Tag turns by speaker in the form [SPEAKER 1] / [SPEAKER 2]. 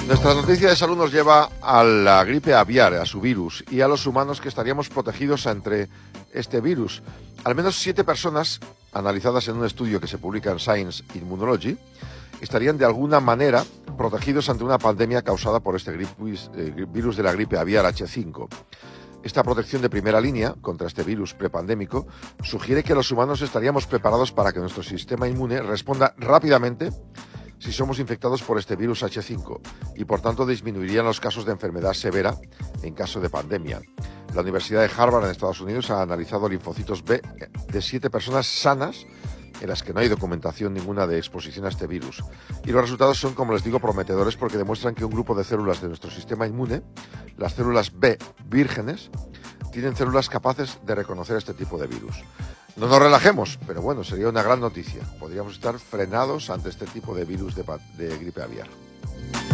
[SPEAKER 1] Nuestra noticia de salud nos lleva a la gripe aviar, a su virus, y a los humanos que estaríamos protegidos entre este virus. Al menos 7 personas, analizadas en un estudio que se publica en Science Immunology, estarían de alguna manera protegidos ante una pandemia causada por este virus de la gripe aviar H5. Esta protección de primera línea contra este virus prepandémico sugiere que los humanos estaríamos preparados para que nuestro sistema inmune responda rápidamente si somos infectados por este virus H5 y, por tanto, disminuirían los casos de enfermedad severa en caso de pandemia. La Universidad de Harvard en Estados Unidos ha analizado linfocitos B de 7 personas sanas en las que no hay documentación ninguna de exposición a este virus. Y los resultados son, como les digo, prometedores porque demuestran que un grupo de células de nuestro sistema inmune, las células B vírgenes, tienen células capaces de reconocer este tipo de virus. No nos relajemos, pero bueno, sería una gran noticia. Podríamos estar frenados ante este tipo de virus de gripe aviar.